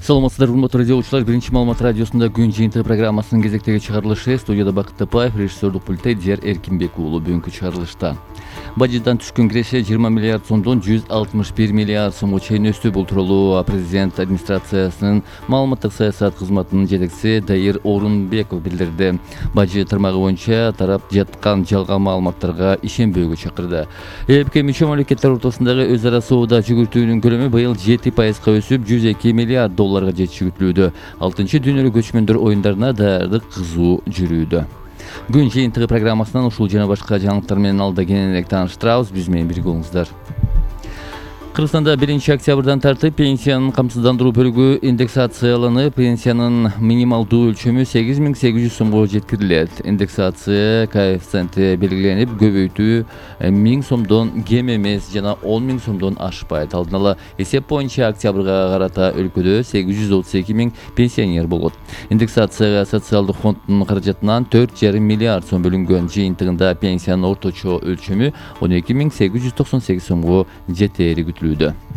Саламатсыздар, урматтуу радиочулар. Биринчи маалымат радиосунда күн жыйынтыгы программасынын кезектеги чыгарылышы. Студияда Бакыт Тапаев, режиссердук пультте Дияр Эркинбек уулу. Бүгүнкү чыгарылышта бажеттан түшкөн киреше 20 миллиард сомдон 161 миллиард сомго чейин өстү. Бул тууралуу президент администрациясынын маалыматтык саясат кызматынын жетекчиси Дайыр Орунбеков билдирди. Бажет тармагы боюнча тарап жаткан жалган маалыматтарга ишенбөөгө чакырды. ЭБК мүчө мамлекеттер ортосундагы өз ара соода жүгүртүүнүн көлөмү быйыл 7% өсүп 102 миллиард долларга жетиши күтүлүүдө. 6-чы дүйнөлүк көчмөндөр оюндарына даярдык кызуу жүрүүдө. Күн жыйынтыгы программасынан ушул жана башка жаңылыктар менен алда кененирээк тааныштырабыз. Биз менен бирге болуңуздар. Кыргызстанда 1 октябрдан тартып пенсиянын камсыздандыруу бөлүгү индексацияланып, пенсиянын минималдуу өлчөмү 8800 сомго жеткирилет. Индексация коэффициенти белгиленип, көбөйтүү 1000 сомдон кем эмес жана 10 000 сомдон ашпайт. Алдын ала эсеп боюнча октябрга карата өлкөдө 832 000 пенсионер болот. Индексацияга социалдык фонддун каражатынан 4,5 миллиард сом бөлүнгөн. Жыйынтыгында пенсиянын орточо өлчөмү 12 898 сомго жетери күтүлөт.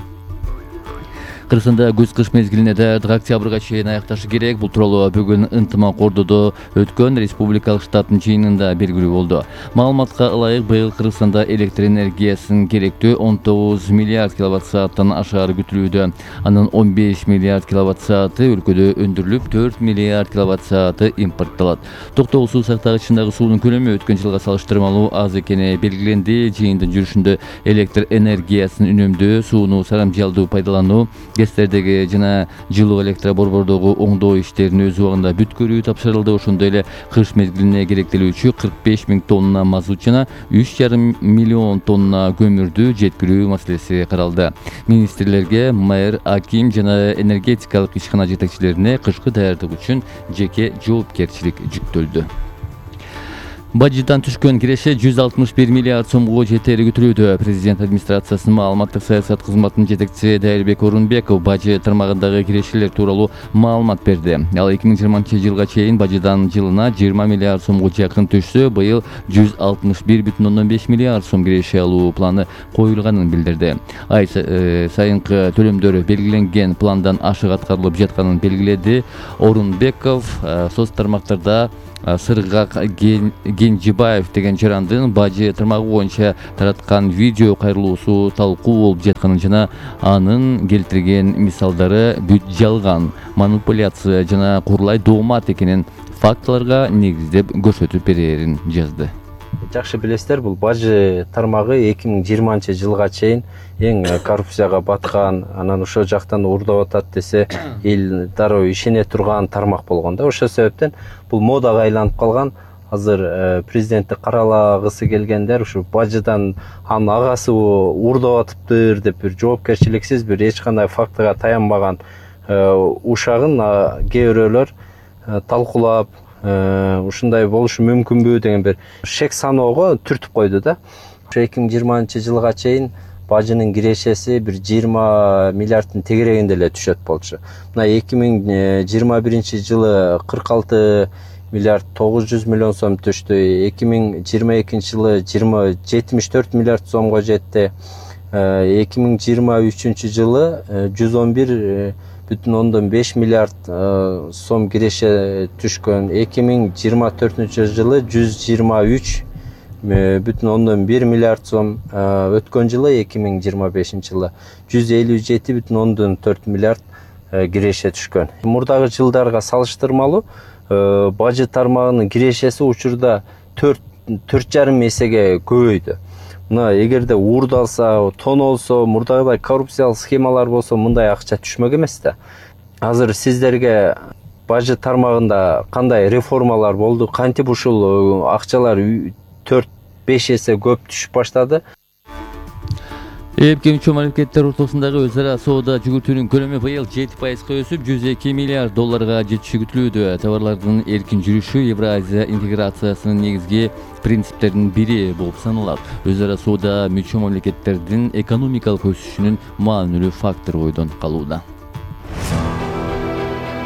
Кыргызстанда көз кыш мезгилине даярдык октябрга чейин аякташы керек. Бул тууралуу бүгүн ынтымак ордодо өткөн республикалык штабтын жыйынында белгилүү болду. Маалыматка ылайык, быйыл Кыргызстанда электр энергиясынын керектүү 19 миллиард киловатт сааттан ашаары күтүлүүдө. Анын 15 миллиард киловатт сааты өлкөдө өндүрүлүп, 4 миллиард киловатт сааты импортталат. Токтогул суу сактагычындагы суунун көлөмү өткөн жылга салыштырмалуу аз экени белгиленди. Жыйындын жүрүшүндө электр энергиясын үнөмдөө, сууну сарамжалдуу пайдалануу, ГЭСтердеги жана жылуу электроборбордогу оңдоо иштерин өз убагында бүткөрүү тапшырылды. Ошондой эле кыш мезгилине керектелүүчү 45 000 тонна мазут жана 3,5 миллион тонна көмүрдү жеткирүү маселеси каралды. Министрлерге, мэр, аким жана энергетикалык ишкана жетекчилерине кышкы даярдык үчүн жеке жоопкерчилик жүктөлдү. Бажеттан түшкөн киреше 161 миллиард сомго жетери күтүлүүдө. Президент администрациясынын маалыматтык саясат кызматынын жетекчиси Дайырбек Орунбеков бажет тармагындагы кирешелер тууралуу маалымат берди. Ал 2020-жылга чейин бажеттан жылына 20 миллиард сомго жакын түшсө, быйыл 161,5 миллиард сом киреше алуу планы коюлганын билдирди. Ай сайынкы төлөмдөр белгиленген пландан ашык аткарылып жатканын белгиледи. Орунбеков соц тармактарда Сыргак Генжибаев деген жарандын бажет тармагы боюнча тараткан видео кайрылуусу талкуу болуп жатканын жана анын келтирген мисалдары бүт жалган, манипуляция жана курулай доомат экенин фактыларга негиздеп көрсөтүп берерин жазды. Жакшы билесиздер, бул бажет тармагы 2020-жылга чейин эң коррупцияга баткан, анан ошол жактан уурдап атат десе, эл дароо ишене турган тармак болгон да. Ошол себептен бул модага айланып калган. Азыр президентти каралагысы келгендер ушу бажеттан анын агасы уурдап атыптыр деп бир жоопкерчиликсиз, бир эч кандай фактыга таянбаган ушагын кээ бирөөлөр талкуулап, ушундай болушу мүмкүнбү деген бир шек саноого түртүп койду да. Ошо 2020-жылга чейин бажынын кирешеси бир 20 миллиарддын тегерегинде эле түшөт болчу. Мына 2021-жылы 46 миллиард 900 миллион сом түштү. 2022-жылы 74 миллиард сомго жетти. 2023-жылы 111,5 миллиард сом киреше түшкөн. 2024-жылы 123,1 миллиард сом, өткөн жылы 2025-жылы 157,4 миллиард киреше түшкөн. Мурдагы жылдарга салыштырмалуу бажет тармагынын кирешеси учурда 4,5 эсеге көбөйдү. Мына эгерде уурдалса, тонолсо, мурдагыдай коррупциялык схемалар болсо, мындай акча түшмөк эмес да. Азыр сиздерге бажет тармагында кандай реформалар болду? Кантип ушул акчалар 4-5 эсе көп түшүп баштады? ЭБК мүчө мамлекеттер ортосундагы өз ара соода жүгүртүүнүн көлөмү быйыл 7% өсүп 102 миллиард долларга жетиши күтүлүүдө. Товарлардын эркин жүрүшү Евразия интеграциясынын негизги принциптеринин бири болуп саналат. Өз ара соода мүчө мамлекеттердин экономикалык өсүшүнүн маанилүү фактору бойдон калууда.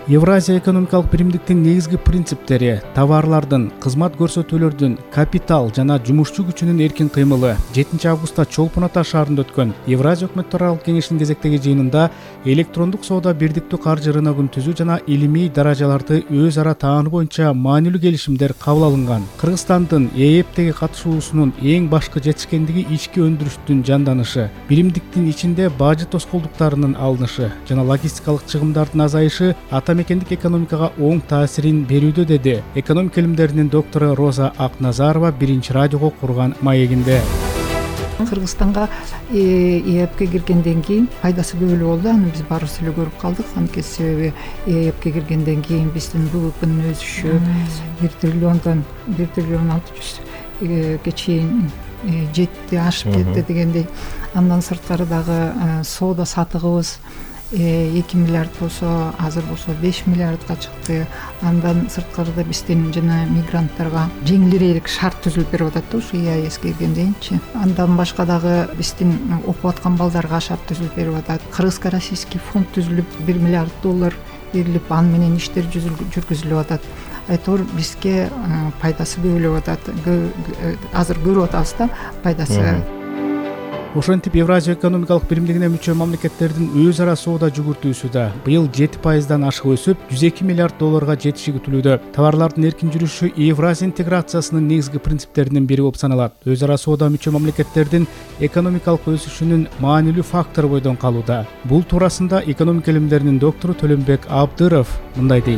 Евразия экономикалык биримдиктин негизги принциптери товарлардын, кызмат көрсөтүүлөрдүн, капитал жана жумушчу күчүнүн эркин кыймылы 7 августта Чолпон Ата шаарында өткөн Евразия өкмөттөр аралык кеңешинин кезектеги жыйынында электрондук соода бирдиктүү каржы рыногун түзүү жана илимий даражаларды өз ара таануу боюнча маанилүү келишимдер кабыл алынган. Кыргызстандын ЭЭПтеги катышуусунун эң башкы жетишкендиги ички өндүрүштүн жанданышы, биримдиктин ичинде бажы тоскоолдуктарынын алынышы жана логистикалык чыгымдардын азайышы мекендик экономикага оң таасирин берүүдө, деди экономика илимдеринин доктору Роза Акназарова биринчи радиого курган маегинде. Кыргызстанга ЭЭПке киргенден кийин пайдасы көп эле болду. Аны биз баарыбыз эле көрүп калдык. Анткени себеби ЭЭПке киргенден кийин биздин БВПнын өсүшү 1 триллиондон 1 триллион 600 чейин жетти, ашып кетти дегендей. Андан сырткары дагы соода сатыгыбыз 2 миллиард болсо, азыр болсо 5 миллиардга чыкты. Андан сырткары да биздин жана мигранттарга жеңилирээк шарт түзүлүп берип атат да ушу ЕАЭСке киргенденчи. Андан башка дагы биздин окуп аткан балдарга шарт түзүлүп берип атат. Кыргызско-российский фонд түзүлүп 1 миллиард доллар берилип, аны менен иштер жүргүзүлүп атат. Айтор бизге пайдасы көп эле атат. Азыр көрүп атабыз да пайдасы. Ошентип Евразия экономикалык биримдигине мүчө мамлекеттердин өз ара соода жүгүртүүсү да быйыл 7%дан ашык өсүп, 102 миллиард долларга жетиши күтүлүүдө. Товарлардын эркин жүрүшү Евразия интеграциясынын негизги принциптеринин бири болуп саналат. Өз ара соода мүчө мамлекеттердин экономикалык өсүшүнүн маанилүү фактору бойдон калууда. Бул туурасында экономика илимдеринин доктору Төлөнбек Абдыров мындай дейт.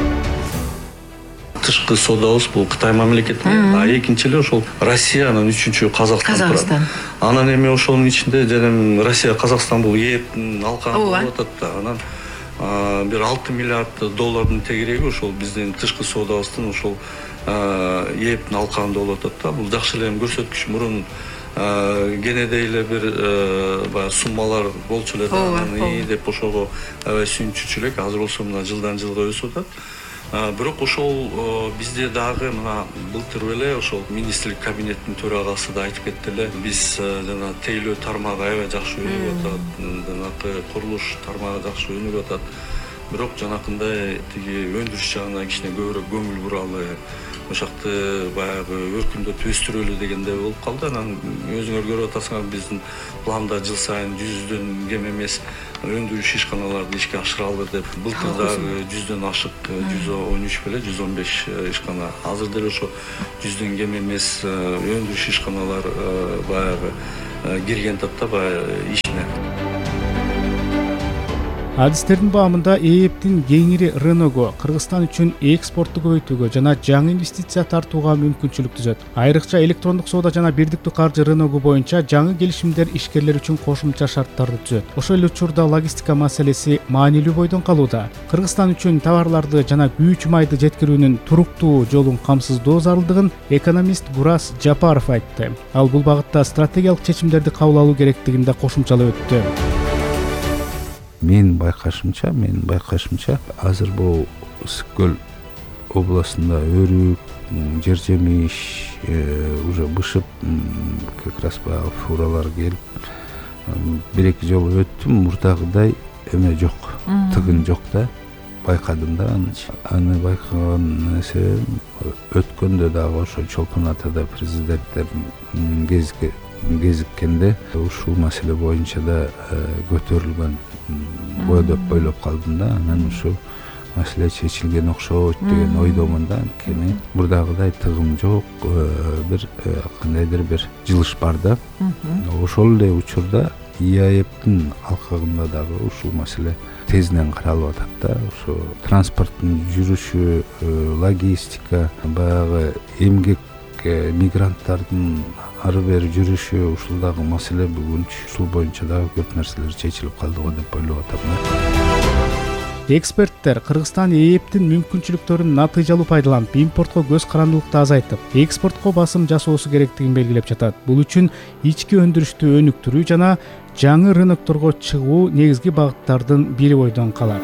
Тышкы соодабыз бул Кытай мамлекети, а экинчи эле ошол Россия, анан үчүнчү Казакстан турат. Анан эми ошонун ичинде жана Россия, Казакстан бул ЕЭПтин алканы болуп атат да. Анан бир 6 миллиард доллардын тегереги ошол биздин тышкы соодабыздын ошол ЕЭПтин алкагында болуп атат да. Бул жакшы эле көрсөткүч. Мурун кенедей эле бир баягы суммалар болчу эле да. Анан деп ошого аябай сүйүнчүчү элек. Азыр болсо мына жылдан жылга өсүп атат. Бирок ошол бизде дагы мына былтыр эле ошол министрлик кабинеттин төрагасы да айтып кетти эле. Биз жана тейлөө тармагы аябай жакшы өнүгүп атат, жанакы курулуш тармагы жакшы өнүгүп атат. Бирок жанакындай тиги өндүрүш жагына кичине көбүрөөк көңүл буралы, ошакты баягы өркүндөтүп өстүрөлү дегендей болуп калды. Анан өзүңөр көрүп атасыңар, биздин планда жыл сайын 100дөн кем эмес өндүрүш ишканаларды ишке ашыралы деп. Былтыр дагы 100дөн ашык 113 беле 115 ишкана. Азыр деле ошо 100дөн кем эмес өндүрүш ишканалар баягы кирген тапта баягы ишине. Адистердин баамында ЭЭПтин кеңири рыногу Кыргызстан үчүн экспортту көбөйтүүгө жана жаңы инвестиция тартууга мүмкүнчүлүк түзөт. Айрыкча электрондук соода жана бирдиктүү каржы рыногу боюнча жаңы келишимдер ишкерлер үчүн кошумча шарттарды түзөт. Ошол эле учурда логистика маселеси маанилүү бойдон калууда. Кыргызстан үчүн товарларды жана күйүүчү майды жеткирүүнүн туруктуу жолун камсыздоо зарылдыгын экономист Гурас Жапаров айтты. Ал бул багытта стратегиялык чечимдерди кабыл алуу керектигин да кошумчалап өттү. Менин байкашымча азыр бул Ысык көл областында өрүк, жер-жемиш уже бышып, как раз баягы фуралар келип, бир-эки жолу өттүм, мурдагыдай эме жок, тыгын жок да. Байкадым да аны байкаган нерсе өткөндө дагы ошо Чолпон Атада президенттердин кезиккенде ушул маселе боюнча да көтөрүлгөн бойлоп калдым да. Анан ушу маселе чечилген окшойт деген ойдомун да. Анткени мурдагыдай тыгым жок, бир кандайдыр бир жылыш бар да. Ошол эле учурда ЕАЭПтин алкагында дагы ушул маселе тезинен каралып атат да. Ошо транспорттун жүрүшү, логистика, баягы эмгек мигранттардын ары бери жүрүшү, ушул дагы маселе бүгүнчү ушул боюнча дагы көп нерселер чечилип калды го деп ойлоп атам. Эксперттер Кыргызстан ЭЭПтин мүмкүнчүлүктөрүн натыйжалуу пайдаланып, импортко көз карандылыкты азайтып, экспортко басым жасоосу керектигин белгилеп жатат. Бул үчүн ички өндүрүштү өнүктүрүү жана жаңы рынокторго чыгуу негизги багыттардын бири бойдон калат.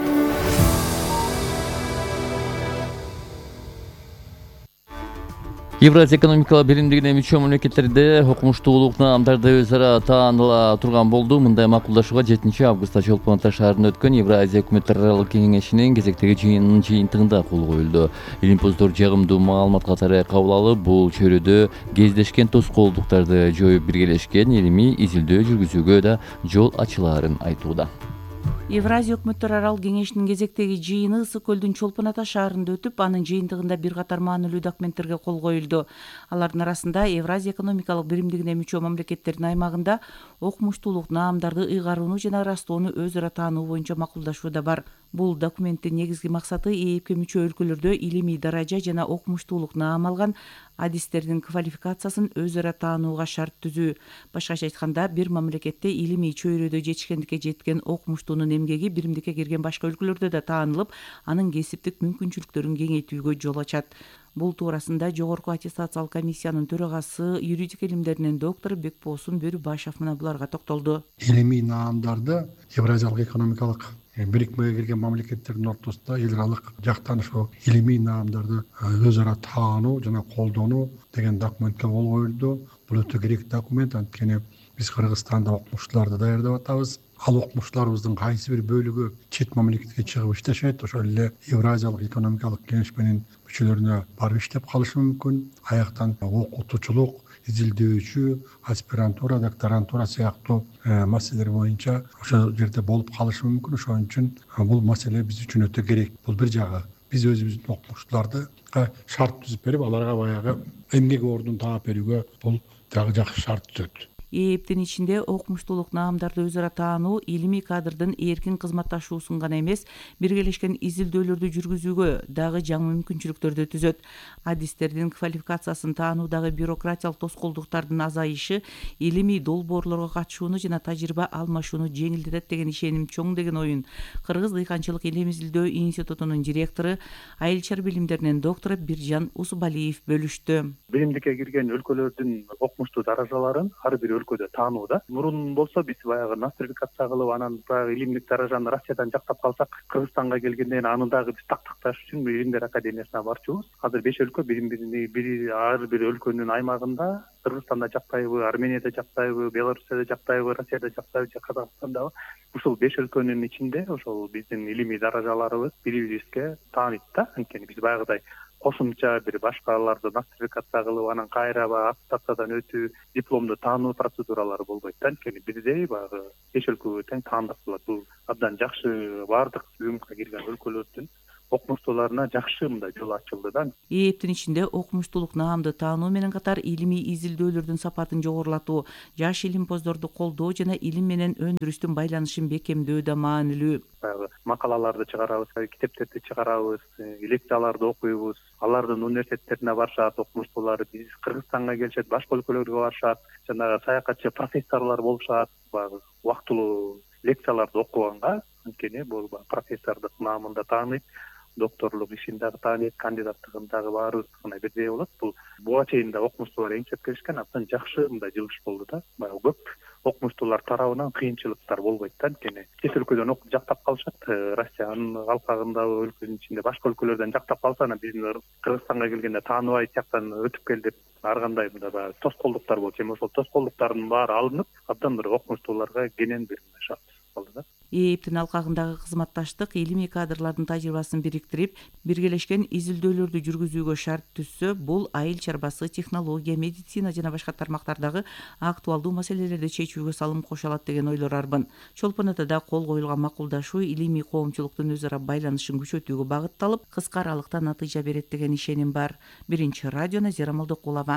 Евразия экономикалык биримдигине мүчө мамлекеттерде окумуштуулук наамдарды өз ара тааныла турган болду. Мындай макулдашууга 7 августта Чолпон Ата шаарында өткөн Евразия өкмөттөр аралык кеңешинин кезектеги жыйынынын жыйынтыгында кол коюлду. Илимпоздор жагымдуу маалымат катары кабыл алып, бул чөйрөдө кездешкен тоскоолдуктарды жоюп биргелешкен илимий изилдөө жүргүзүүгө да жол ачылаарын айтууда. Евразия өкмөттөр аралык кеңешинин кезектеги жыйыны Ысык көлдүн Чолпон Ата шаарында өтүп, анын жыйынтыгында бир катар маанилүү документтерге кол коюлду. Алардын арасында Евразия экономикалык биримдигине мүчө мамлекеттердин аймагында окумуштуулук наамдарды ыйгарууну жана ырастоону өз ара таануу боюнча макулдашуу да бар. Бул документтин негизги максаты ЭЭПке мүчө өлкөлөрдө илимий даража жана окумуштуулук наам алган адистердин квалификациясын өз ара таанууга шарт түзүү. Башкача айтканда, бир мамлекетте илимий чөйрөдө жетишкендикке жеткен окумуштуунун эмгеги биримдикке кирген башка өлкөлөрдө да таанылып, анын кесиптик мүмкүнчүлүктөрүн кеңейтүүгө жол ачат. Бул туурасында Жогорку аттестациялык комиссиянын төрагасы, юридика илимдеринин доктору Бекбосун Бөрүбашев мына буларга токтолду. Илимий наамдарды Евразиялык экономикалык бирикмеге кирген мамлекеттердин ортосунда эл аралык жактан ошо илимий наамдарды өз ара таануу жана колдонуу деген документке кол коюлду. Бул өтө керектүү документ, анткени биз Кыргызстанда окумуштууларды даярдап атабыз. Ал окумуштууларыбыздын кайсы бир бөлүгү чет мамлекетке чыгып иштешет, ошол эле Евразиялык экономикалык кеңеш менен мүчөлөрүнө барып иштеп калышы мүмкүн. Аяктан окутуучулук, изилдөөчү, аспирантура, докторантура сыяктуу маселелер боюнча ошол жерде болуп калышы мүмкүн. Ошон үчүн бул маселе биз үчүн өтө керек. Бул бир жагы. Биз өзүбүздүн окумуштууларды шарт түзүп берип, аларга баягы эмгек ордун таап берүүгө бул дагы жакшы шарт түзөт. ЭЭПтин ичинде окумуштуулук наамдарды өз ара таануу илимий кадрдын эркин кызматташуусун гана эмес, биргелешкен изилдөөлөрдү жүргүзүүгө дагы жаңы мүмкүнчүлүктөрдү түзөт. Адистердин квалификациясын таануудагы бюрократиялык тоскоолдуктардын азайышы илимий долбоорлорго катышууну жана тажрыйба алмашууну жеңилдетет деген ишеним чоң деген оюн Кыргыз дыйканчылык илим изилдөө институтунун директору, айыл чар билимдеринин доктору Биржан Усубалиев бөлүштү. Биримдикке кирген өлкөлөрдүн окумуштуу даражаларын ар бир өлкөдө таанууда. Мурун болсо биз баягы нострификация кылып, анан баягы илимдик даражаны Россиядан жактап калсак, Кыргызстанга келгенден аны дагы биз тактыкташ үчүн Илимдер академиясына барчубуз. Азыр 5 өлкө бири ар бир өлкөнүн аймагында, Кыргызстанда жактайбы, Арменияда жактайбы, Белоруссияда жактайбы, Россияда жактайбы же Казакстандабы, ушул 5 өлкөнүн ичинде ошол биздин илимий даражаларыбыз бири-бирибизге тааныйт да. Анткени биз баягыдай кошумча бир башкаларды нострификация кылып, анан кайра аттестациядан өтүү, дипломду таануу процедуралары болбойт да. Анткени бирдей баягы 5 өлкөгө тең таандап болот. Бул абдан жакшы, баардык УМКка кирген өлкөлөрдүн окумуштууларына жакшы мындай жол ачылды да. ЭЭПтин ичинде окумуштуулук наамды таануу менен катар илимий изилдөөлөрдүн сапатын жогорулатуу, жаш илимпоздорду колдоо жана илим менен өндүрүстүн байланышын бекемдөө да маанилүү. Макалаларды чыгарабыз, китептерди чыгарабыз, лекцияларды окуйбуз. Алардын университеттерине барышат, окумуштуулар биз Кыргызстанга келишет, башка өлкөлөргө барышат, жанагы саякатчы профессорлор болушат, убактылуу лекцияларды окуганга, анткени бул профессордук наамында тааныйт, докторлук ишин дагы тааныйт, кандидаттыгын дагы баарыбызына бирдей болот. Бул буга чейин да окумуштуулар эңчеп келишкен, абдан жакшы мындай жылыш болду да. Көп окумуштуулар тарабынан кыйынчылыктар болбойт да. Анткени чет өлкөдөн окуп жактап калышат, Россиянын калпагындагы өлкөнүн ичинде башка өлкөлөрдөн жактап калса, анан биздин Кыргызстанга келгенде тааныбай тияктан өтүп кел деп ар кандай мындай тоскоолдуктар болчу. Эми ошол тоскоолдуктардын баары алынып, абдан бир окумуштууларга кенен бир шарт болду да. ЭЭПтин алкагындагы кызматташтык илимий кадрлардын тажрыйбасын бириктирип, биргелешкен изилдөөлөрдү жүргүзүүгө шарт түзсө, бул айыл чарбасы, технология, медицина жана башка тармактардагы актуалдуу маселелерди чечүүгө салым кошо алат деген ойлор арбын. Чолпон Атада кол коюлган макулдашуу илимий коомчулуктун өз ара байланышын күчөтүүгө багытталып, кыска аралыкта натыйжа берет деген ишеним бар. Биринчи радио Назира Молдокулова.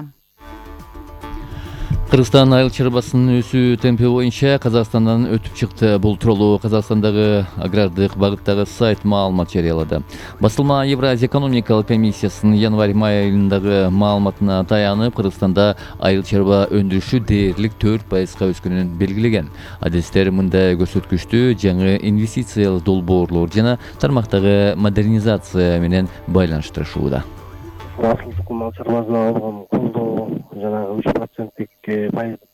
Кыргызстан айыл чарбасынын өсүү темпи боюнча Казакстандан өтүп чыкты. Бул тууралуу Казакстандагы агрардык багыттагы сайт маалымат жарыялады. Басылма Евразия экономикалык комиссиясынын январь-май айындагы маалыматына таянып, Кыргызстанда айыл чарба өндүрүшү дээрлик 4% өскөнүн белгилеген. Адистер мындай көрсөткүчтү жаңы инвестициялык долбоорлор жана тармактагы модернизация менен байланыштырышууда. Асыл мал чарбасына алган колдоо жанагы 3%-тик пайыздык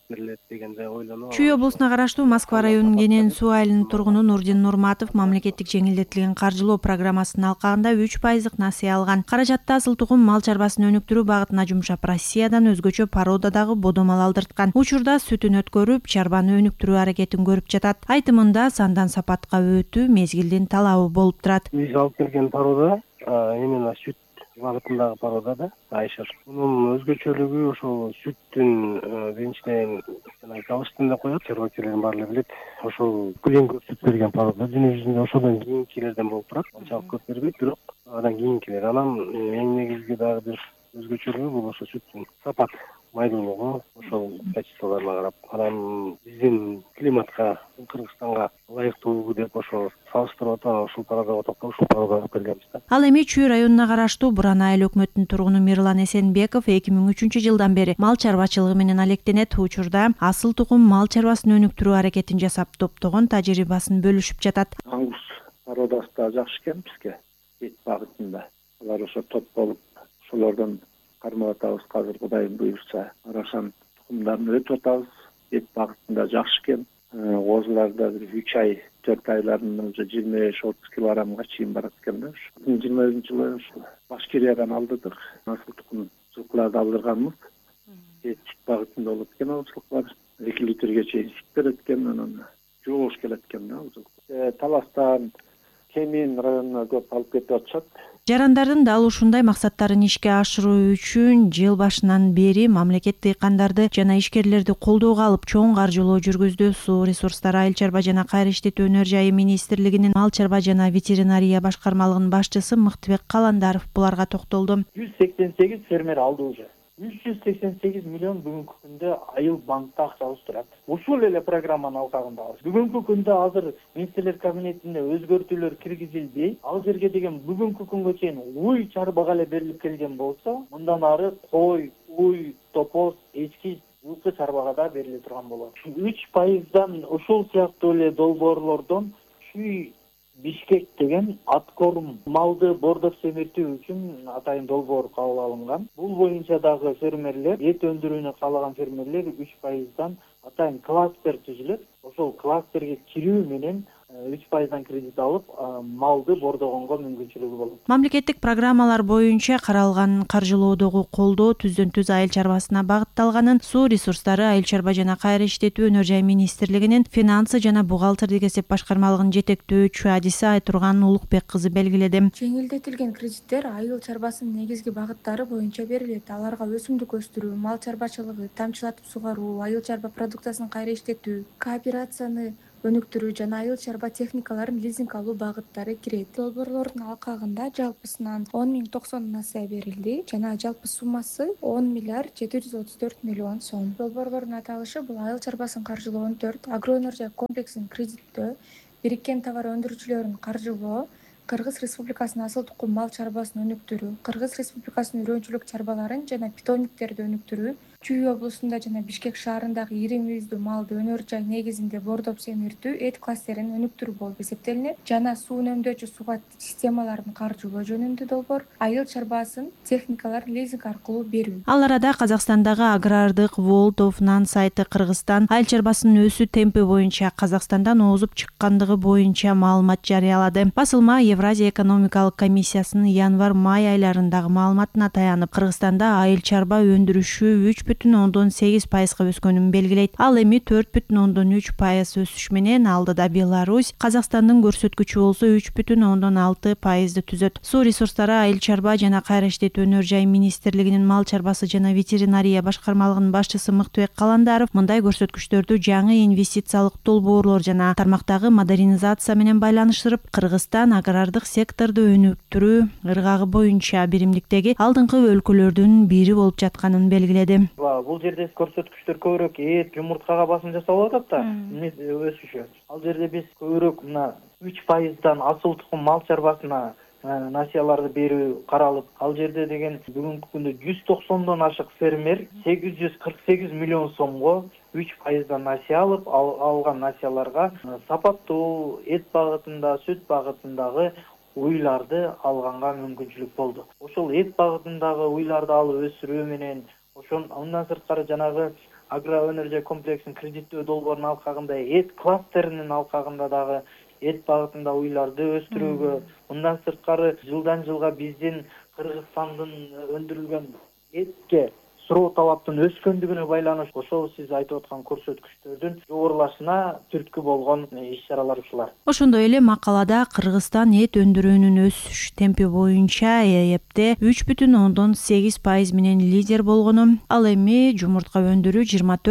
берилет дегенде ойлонуп. Чүй облусуна караштуу Москва районунун Кенен суу айылынын тургуну Нурдин Нурматов мамлекеттик жеңилдетилген каржылоо программасынын алкагында 3% насыя алган. Каражатты асыл тукум мал чарбасын өнүктүрүү багытына жумшап, Россиядан өзгөчө породадагы бодомал алдырткан. Учурда сүтүн өткөрүп, чарбаны өнүктүрүү аракетин көрүп жатат. Айтымында сандан сапатка өтүү мезгилдин талабы болуп турат. Биз алып келген порода именно сүт багытындагы порода да, Айшыр. Мунун өзгөчөлүгү ошол сүттүн биринчиден жана калыштын да коет, чарбачылардын баары билет. Ошол көлөң көп сүт берген порода дүйнө жүзүндө ошодон кийинкилерден болуп турат. Анчалык көп бербейт, бирок андан кийинкилер. Анан эң негизги дагы бир өзгөчөлүгү бул ошо сүттүн сапат, майдуулугу, ошол качестволоруна карап. Анан биздин климатка, Кыргызстанга ылайыктуулугу деп ошо салыштырып атып, ушул пародага токтоп, ушул пародага алып келгенбиз да. Ал эми Чүй районуна караштуу Буран айыл өкмөтүнүн тургуну Мирлан Эсенбеков 2003 жылдан бери мал чарбачылыгы менен алектенет. Учурда асыл тукум мал чарбасын өнүктүрүү аракетин жасап, топтогон тажрыйбасын бөлүшүп жатат. Аңгус пародасы да жакшы экен бизге, эт багытында. Алар ошо топ болуп, ошолордон кармап атабыз. Азыр Кудайым буйрса, аракан тукумдарын өтүп атабыз. Эт багытында жакшы экен. Козуларда 3 ай, 4 айларында уже 25-30 килограммга чейин барат экен да. 2020-жылы Башкириядан алдырдык. Асыл тукум жылкыларды алдырганбыз. Эт багытында болот экен ал жылкылар. 2 литрге чейин сүт берет экен, анан жоош келет экен да ал. Таластан Кемин районуна көп алып кетип атышат. Жарандардын дал ушундай максаттарын ишке ашыруу үчүн жыл башынан бери мамлекет дыйкандарды жана ишкерлерди колдоого алып чоң каржылоо жүргүздү. Суу ресурстары, айыл чарба жана кайра иштетүү өнөр жайы министрлигинин мал чарба жана ветеринария башкармалыгынын башчысы Мыктыбек Каландаров буларга токтолду. 188 фермер алды уже. 388 миллион бүгүнкү күндө айыл банкта акчабыз турат. Ушул эле программанын алкагындабыз. Бүгүнкү күндө азыр министрлер кабинетине өзгөртүүлөр киргизилбей, ал жерге деген бүгүнкү күнгө чейин уй чарбага эле берилип келген болсо, мындан ары кой, уй, топоз, эчки, жылкы чарбага да бериле турган болот. 3%дан ушул сыяктуу эле долбоорлордон Чүй Бишкек деген аткорум малды бордоп семиртүү үчүн атайын долбоор кабыл алынган. Бул боюнча дагы фермерлер, эт өндүрүүнү каалаган фермерлер 3%дан атайын кластер түзүлөт. Ошол кластерге кирүү менен 3%дан кредит алып, малды бордогонго мүмкүнчүлүгү болот. Мамлекеттик программалар боюнча каралган каржылоодогу колдоо түздөн түз айыл чарбасына багытталганын Суу ресурстары, айыл чарба жана кайра иштетүү өнөр жай министрлигинин финансы жана бухгалтердик эсеп башкармалыгынын жетектөөчү адиси Айтурган Улукбек кызы белгиледи. Жеңилдетилген кредиттер айыл чарбасынын негизги багыттары боюнча берилет. Аларга өсүмдүк өстүрүү, мал чарбачылыгы, тамчылатып сугаруу, айыл чарба продукциясын кайра иштетүү, кооперацияны өнүктүрүү жана айыл чарба техникаларын лизинг алуу багыттары кирет. Долбоорлордун алкагында жалпысынан 10.090 насыя берилди жана жалпы суммасы 10 миллиард 734 миллион сом. Долбоорлордун аталышы бул айыл чарбасын каржылоонун 4, агроөнөр жай комплексин кредиттөө, бириккен товар өндүрүүчүлөрүн каржылоо, Кыргыз Республикасынын асыл тукум мал чарбасын өнүктүрүү, Кыргыз Республикасынын үрөөнчүлүк чарбаларын жана питомниктерди өнүктүрүү, Чүй облусунда жана Бишкек шаарындагы ири мүйүздүү малды өнөр жай негизинде бордоп семиртүү, эт кластерин өнүктүрүү болуп эсептелинет жана суу үнөмдөөчү суга системаларын каржылоо жөнүндө долбоор, айыл чарбасын техникаларын лизинг аркылуу берүү. Ал арада Казакстандагы агрардык World of None сайты Кыргызстан айыл чарбасынын өсүү темпи боюнча Казакстандан озуп чыккандыгы боюнча маалымат жарыялады. Басылма Евразия экономикалык комиссиясынын январь-май айларындагы маалыматына таянып, Кыргызстанда айыл чарба өндүрүшү 3,8%га өскөнүн белгилейт. Ал эми 4,3% өсүш менен алдыда Беларусь, Казакстандын көрсөткүчү болсо 3,6%ды түзөт. Суу ресурстары, айыл чарба жана кайра иштетүү өнөр жай министрлигинин мал чарбасы жана ветеринария башкармалыгынын башчысы Мыктыбек Каландаров мындай көрсөткүчтөрдү жаңы инвестициялык долбоорлор жана тармактагы модернизация менен байланыштырып, Кыргызстан агрардык секторду өнүктүрүү ыргагы боюнча биримдиктеги алдыңкы өлкөлөрдүн бири болуп жатканын белгиледи. Бул жерде көрсөткүчтөр көбүрөөк эт, жумурткага басым жасалып атат да, өсүшү. Ал жерде биз көбүрөөк мына 3%дан асыл тукум мал чарбасына насыяларды берүү каралып, ал жерде деген бүгүнкү күндө 190дон ашык фермер 848 миллион сомго 3%дан насыя алып, алган насыяларга сапаттуу эт багытында, сүт багытындагы уйларды алганга мүмкүнчүлүк болду. Ошол эт багытындагы уйларды алып өсүрүү менен ошон андан сырткары жанагы агро өнөр комплексин кредиттөө долбоорунун алкагында эт кластеринин алкагында дагы эт багытында уйларды өстүрүүгө, мындан сырткары жылдан жылга биздин Кыргызстандын өндүрүлгөн этке суроо талаптын өскөндүгүнө байланыштуу ошол сиз айтып аткан көрсөткүчтөрдүн жогорулашына түрткү болгон иш-чаралар ушулар. Ошондой эле макалада Кыргызстан эт өндүрүүнүн өсүш темпи боюнча ЭЭПте 3,8% менен лидер болгону, ал эми жумуртка өндүрүү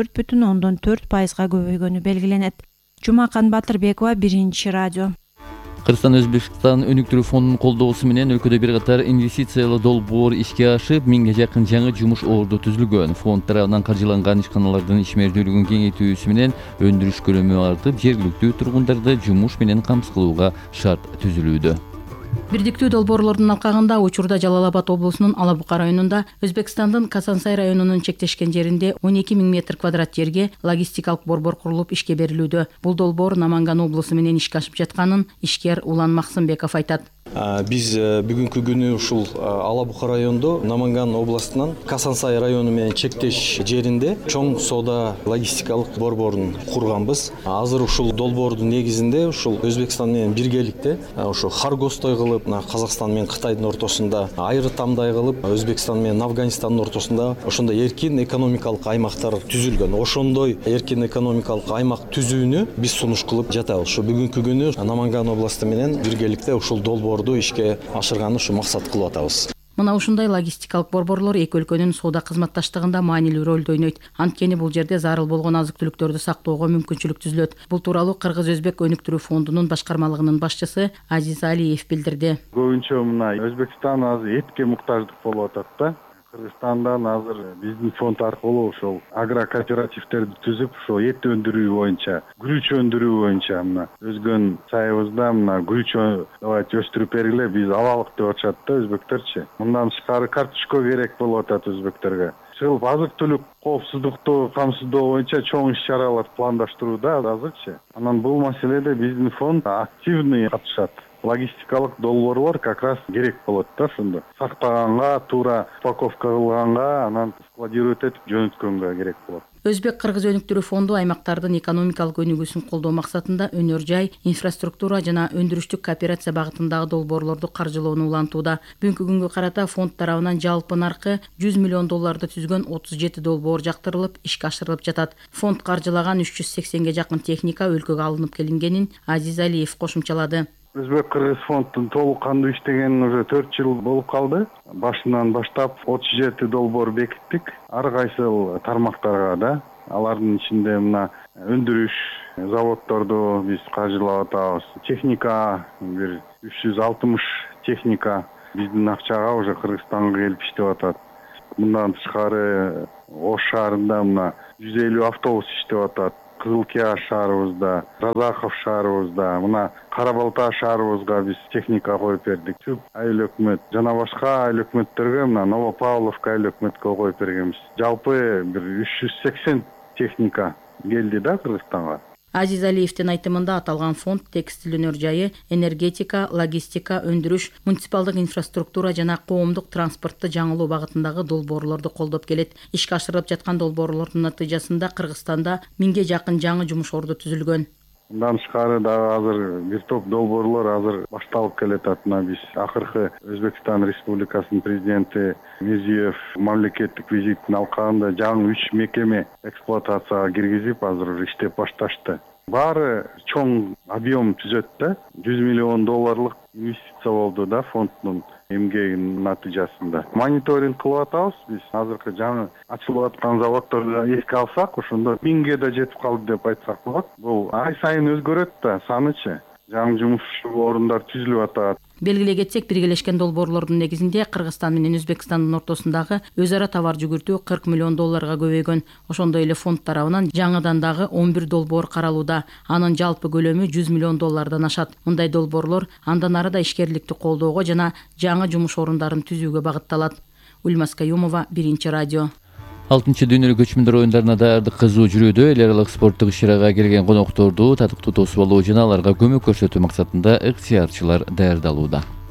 24,4%га көбөйгөнү белгиленет. Жумакан Батырбекова, Биринчи радио. Кыргызстан Өзбекстан өнүктүрүү фондунун колдоосу менен өлкөдө бир катар инвестициялык долбоор ишке ашып, 1000ге жакын жаңы жумуш орду түзүлгөн. Фонд тарабынан каржыланган ишканалардын ишмердүүлүгүн кеңейтүүсү менен өндүрүш көлөмү артып, жергиликтүү тургундарды жумуш менен камсыз кылууга шарт түзүлүүдө. Бирдиктүү долбоорлордун алкагында учурда Жалал Абад облусунун Ала Бука районунда, Өзбекстандын Казансай районунун чектешкен жеринде 12 000 метр квадрат жерге логистикалык борбор курулуп ишке берилүүдө. Бул долбоор Наманган облусу менен ишке ашып жатканын ишкер Улан Максымбеков айтат. Биз бүгүнкү күнү ушул Ала Бука райондо Наманган областынан Казансай району менен чектеш жеринде чоң соода логистикалык борборун курганбыз. Азыр ушул долбоордун негизинде ушул Өзбекстан менен биргеликте ошо Харгостой кылып, Казакстан менен Кытайдын ортосунда айры тамдай кылып, Өзбекстан менен Афганистандын ортосунда ошондой эркин экономикалык аймактар түзүлгөн. Ошондой эркин экономикалык аймак түзүүнү биз сунуш кылып жатабыз. Ошо бүгүнкү күнү Наманган областы менен биргеликте ушул долбоорду ишке ашырганы ушу максат кылып атабыз. Мына ушундай логистикалык борборлор эки өлкөнүн соода кызматташтыгында маанилүү ролду ойнойт. Анткени бул жерде зарыл болгон азык-түлүктөрдү сактоого мүмкүнчүлүк түзүлөт. Бул тууралуу Кыргыз-Өзбек өнүктүрүү фондунун башкармалыгынын башчысы Азиз Алиев билдирди. Көбүнчө мына Өзбекстан азыр этке муктаждык болуп атат да. Кыргызстандан азыр биздин фонд аркылуу ошол агрокооперативтерди түзүп, ошол эт өндүрүү боюнча, күрүч өндүрүү боюнча мына өзгөн сайыбызда мына күрүч давайте өстүрүп бергиле, биз алалык деп атышат да өзбектерчи. Мындан тышкары карточка керек болуп атат өзбектерге. Ушул азык-түлүк коопсуздукту камсыздоо боюнча чоң иш-чаралар пландаштырууда азырчы. Анан бул маселеде биздин фонд активный катышат. Логистикалык долбоорлор как раз керек болот да ошондо. Сактаганга, туура упаковка кылганга, анан складировать этип жөнөткөнгө керек болот. Өзбек-Кыргыз өнүктүрүү фонду аймактардын экономикалык өнүгүүсүн колдоо максатында өнөр жай, инфраструктура жана өндүрүштүк кооперация багытындагы долбоорлорду каржылоону улантууда. Бүгүнкү күнгө карата фонд тарабынан жалпы наркы $100 миллион түзгөн 37 долбоор жактырылып, ишке ашырылып жатат. Фонд каржылаган 380ге жакын техника өлкөгө алынып келингенин Азиз Алиев кошумчалады. Өзбек-Кыргыз фонддун толук кандуу иштегенине уже 4 жыл болуп калды. Башынан баштап 37 долбоор бекиттик. Ар кайсыл тармактарга да. Алардын ичинде мына өндүрүш заводдорду биз каржылап атабыз. Техника бир 360 техника биздин акчага уже Кыргызстанга келип иштеп атат. Мындан тышкары Ош шаарында мына 150 автобус иштеп атат. Кызылкия шаарыбызда, Разахов шаарыбызда, мына Кара Балта шаарыбызга биз техника коюп бердик. Түп айыл өкмөт жана башка айыл өкмөттөргө мына Новопавловка айыл өкмөткө коюп бергенбиз. Жалпы бир 380 техника келди да Кыргызстанга. Азиз Алиевдин айтымында аталган фонд текстил өнөр жайы, энергетика, логистика, өндүрүш, муниципалдык инфраструктура жана коомдук транспортты жаңылоо багытындагы долбоорлорду колдоп келет. Ишке ашырылып жаткан долбоорлордун натыйжасында Кыргызстанда 1000ге жакын жаңы жумуш орду түзүлгөн. Мындан тышкары дагы азыр бир топ долбоорлор азыр башталып келатат. Биз акыркы Өзбекстан Республикасынын президенти Мирзиев мамлекеттик визитин алкагында жаңы 3 мекеме эксплуатацияга киргизип, азыр иштеп башташты. Баары чоң объем түзөт да. $100 миллион инвестиция болду да фонддун эмгегинин натыйжасында. Мониторинг кылып атабыз биз. Азыркы жаңы ачылып аткан заводдорду эске алсак, ошондо 1000ге да жетип калды деп айтсак болот. Бул ай сайын өзгөрөт да санычы. Жаңы жумуш орундар түзүлүп атат. Белгилей кетсек, биргелешкен долбоорлордун негизинде Кыргызстан менен Өзбекстандын ортосундагы өз ара товар жүгүртүү $40 миллион көбөйгөн. Ошондой эле фонд тарабынан жаңыдан дагы 11 долбоор каралууда. Анын жалпы көлөмү $100 миллион ашат. Мындай долбоорлор андан ары да ишкерликти колдоого жана жаңы жумуш орундарын түзүүгө багытталат. Ульмас Каюмова, Биринчи радио. 6-дүйнөлүк көчмөндөр оюндарына даярдык кызуу жүрүүдө. Эл аралык спорттук иш-чарага келген конокторду татыктуу тосуп алуу жана аларга көмөк көрсөтүү максатында ыктыярчылар даярдалууда.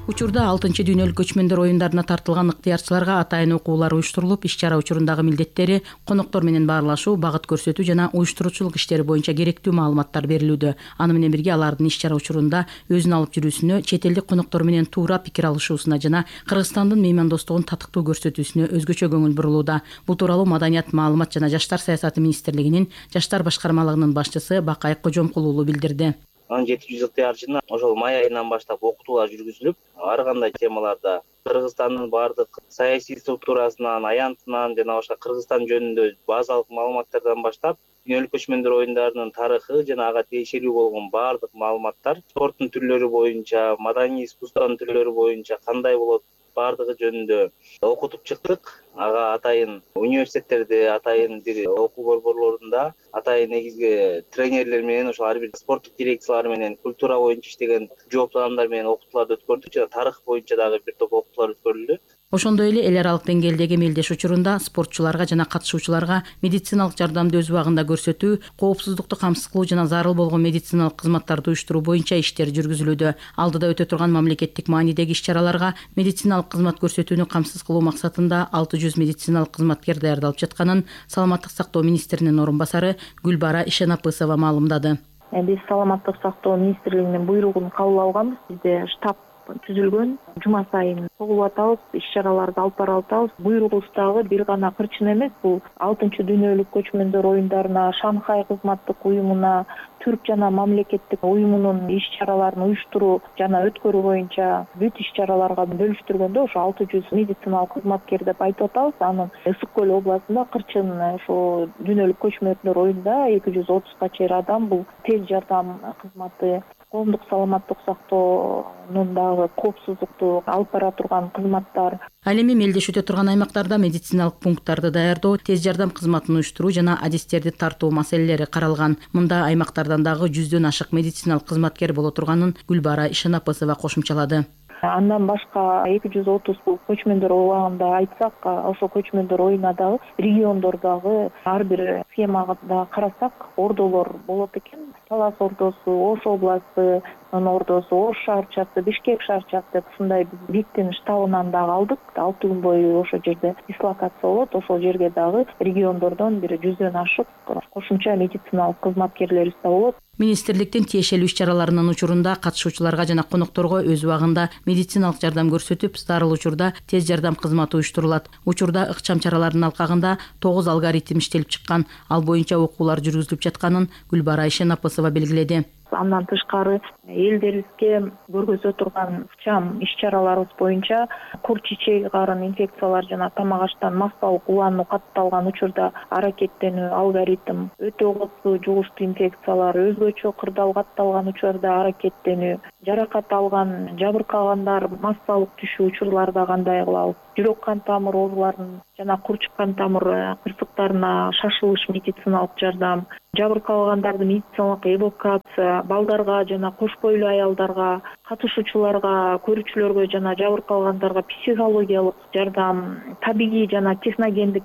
Учурда 6-дүйнөлүк көчмөндөр оюндарына тартылган ыктыярчыларга атайын окуулар уюштурулуп, иш-чара учурундагы милдеттери, коноктор менен баарлашуу, багыт көрсөтүү жана уюштуруучулук иштери боюнча керектүү маалыматтар берилүүдө. Аны менен бирге алардын иш-чара учурунда өзүн алып жүрүүсүнө, чет элдик коноктор менен туура пикир алышуусуна жана Кыргызстандын меймандостугун татыктуу көрсөтүүсүнө өзгөчө көңүл бурулууда. Бул тууралуу Маданият, маалымат жана жаштар саясаты министрлигинин жаштар башкармалыгынын башчысы Бакай Кожомкул уулу билдирди. 1700 ыктыярчыны ошол май айынан баштап окутуулар жүргүзүлүп, ар кандай темаларда Кыргызстандын баардык саясий структурасынан, аянтынан жана башка Кыргызстан жөнүндө базалык маалыматтардан баштап, дүйнөлүк көчмөндөр оюндарынын тарыхы жана ага тиешелүү болгон баардык маалыматтар, спорттун түрлөрү боюнча, маданий искусствонун түрлөрү боюнча кандай болот, баардыгы жөнүндө окутуп чыктык. Ага атайын университеттерде, атайын бир окуу борборлорунда, атайын негизги тренерлер менен, ошол ар бир спорттук дирекциялар менен, культура боюнча иштеген жооптанымдар менен окутууларды өткөрдүк жана тарых боюнча дагы бир топ окутуулар өткөрүлдү. Ошондой эле эл аралык деңгээлдеги мелдеш учурунда спортчуларга жана катышуучуларга медициналык жардамды өз убагында көрсөтүү, коопсуздукту камсыз кылуу жана зарыл болгон медициналык кызматтарды уюштуруу боюнча иштер жүргүзүлүүдө. Алдыда өтө турган мамлекеттик маанидеги иш-чараларга медициналык кызмат көрсөтүүнү камсыз кылуу максатында 600 медициналык кызматкер даярдалып жатканын Саламаттык сактоо министринин орун басары Гүлбара Ишенапысова маалымдады. Биз Саламаттык сактоо министрлигинин буйругун кабыл алганбыз. Бизде штаб түзүлгөн, жума сайын чогулуп атабыз, иш-чараларды алып бара атабыз. Буйругубуз дагы бир гана кырчын эмес, бул 6-дүйнөлүк көчмөндөр оюндарына, Шанхай кызматтык уюмуна, Түрк жана мамлекеттик уюмунун иш-чараларын уюштуруу жана өткөрүү боюнча бүт иш-чараларга бөлүштүргөндө ошо 600 медициналык кызматкер деп айтып атабыз. Анын Ысык көл областында кырчын ошо дүйнөлүк көчмөндөр оюнда 230га чейин адам бул тез жардам кызматы, коомдук саламаттык сактоонун дагы коопсуздукту алып бара турган кызматтар. Ал эми мелдеш өтө турган аймактарда медициналык пункттарды даярдоо, тез жардам кызматын уюштуруу жана адистерди тартуу маселелери каралган. Мында аймактардан дагы 100дөн ашык медициналык кызматкер боло турганын Гүлбара Ишенапысова кошумчалады. Андан башка 230 көчмөндөр убагында айтсак, ошо көчмөндөр оюна дагы региондордогу ар бир схемага карасак, ордолор болот экен. Талас ордосу, Ош областы ордосу, Ош шаарчасы, Бишкек шаарчасы деп ушундай биктин штабынан дагы алдык. 6 күн бою ошо жерде дислокация болот. Ошол жерге дагы региондордон бир 100дөн ашык кошумча медициналык кызматкерлерибиз да болот. Министрликтин тиешелүү иш-чараларынын учурунда катышуучуларга жана конокторго өз убагында медициналык жардам көрсөтүп, зарыл учурда тез жардам кызматы уюштурулат. Учурда ыкчам чаралардын алкагында 9 алгоритм иштелип чыккан, ал боюнча окуулар жүргүзүлүп жатканын Гүлбара Ишенапысова белгиледи. Андан тышкары элдерибизге көргөзө турган ыкчам иш-чараларыбыз боюнча кур чечеги карын инфекциялар жана тамак аштан массалык улануу катталган учурда аракеттенүү алгоритм, өтө кооптуу жугуштуу инфекциялар, өзгөчө кырдаал катталган учурда аракеттенүү, жаракат алган, жабыркагандар массалык түшүү учурларда кандай кылабыз, жүрөк кан тамыр ооруларын жана курчук кан тамыр кырсыктарына шашылыш медициналык жардам, жабыркалгандарды медициналык эвакуация, балдарга жана кош бойлуу аялдарга, катышуучуларга, көрүүчүлөргө жана жабыркалгандарга психологиялык жардам, табигый жана техногендик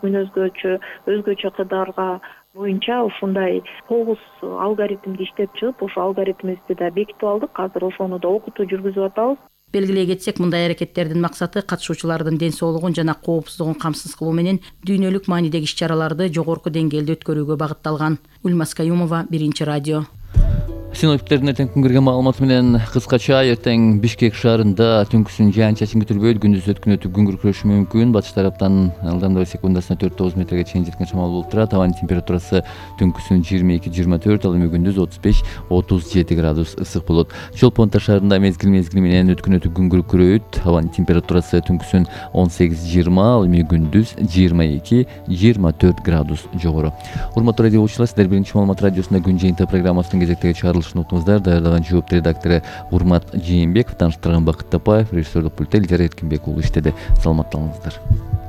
өзгөчө кырдаалга боюнча ушундай 9 алгоритмди иштеп чыгып, ошо алгоритмибизди да бекитип алдык. Азыр ошону да окутуу жүргүзүп атабыз. Белгилей кетсек, мындай аракеттердин максаты катышуучулардын ден соолугун жана коопсуздугун камсыз кылуу менен дүйнөлүк маанидеги иш-чараларды жогорку деңгээлде өткөрүүгө багытталган. Ульмас Каюмова, Биринчи радио. Синоптиктердин эртең күнгөргөн маалыматы менен кыскача эртең Бишкек шаарында түнкүсүн жаан-чачын күтүлбөйт, күндүз өткүнөтүп күн күркүрөшү мүмкүн. Батыш тараптан ылдамдыгы секундасына 4-9 метрге чейин жеткен шамал болуп турат. Абанын температурасы түнкүсүн 22-24, ал эми күндүз 35-37 градус ысык болот. Чолпон-Ата шаарында мезгил менен өткүнөтүп күн күркүрөйт. Абанын температурасы түнкүсүн 18-20, ал эми күндүз 22-24 градус жогору. Урматтуу радио угуучулар, сиздер Биринчи маалымат радиосунда күн жыйынтыгы программасынын кезектеги чыгарылышын уктуңуздар. Даярдаган жоопту редактору Урмат Жээнбеков, тааныштырган Бакыт Тапаев, режиссерлук пультта Эльжара Эркинбек уулу иштеди. Саламатта болуңуздар.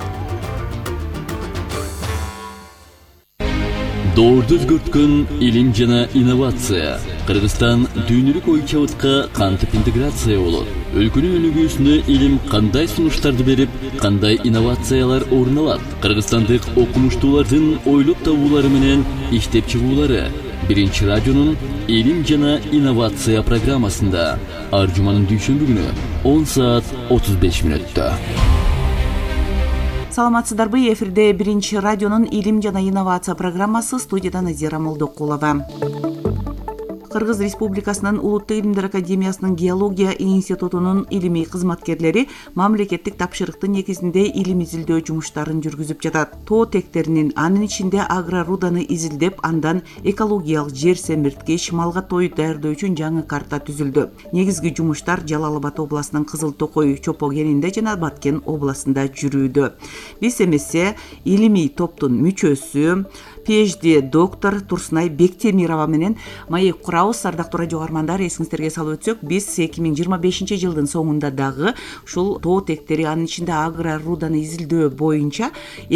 Доорду өзгөрткөн илим жана инновация. Кыргызстан дүйнөлүк ой чабытка кантип интеграция болот? Өлкөнүн өнүгүүсүнө илим кандай сунуштарды берип, кандай инновациялар орун алат? Кыргызстандык окумуштуулардын ойлоп табуулары менен иштеп чыгуулары Birinchi Radyo'nun Elim Jana İnovatsiya programmasında Arjumanın dүйшөмбү günü 10 saat 35 minutта. Саламатсыздарбы, эфирде Биринчи радионун Илим жана инновация программасы, студияда Назира Молдокулова. Кыргыз Республикасынын Улуттук илимдер академиясынын геология институтунун илимий кызматкерлери мамлекеттик тапшырыктын негизинде илим изилдөө жумуштарын жүргүзүп жатат. Тоо тектеринин, анын ичинде агроруданы изилдеп, андан экологиялык жер семирткич, малга той даярдоо үчүн жаңы карта түзүлдү. Негизги жумуштар Жалал Абад областынын Кызыл Токой чопо кенинде жана Баткен областында жүрүүдө. Биз эмесе илимий топтун мүчөсү PhD доктор Турсунай Бектемирова менен маек курабыз. Ардактуу радио каармандар, эсиңиздерге салып өтсөк, биз 2025 жылдын соңунда дагы ушул тоо тектери, анын ичинде агроруданы изилдөө боюнча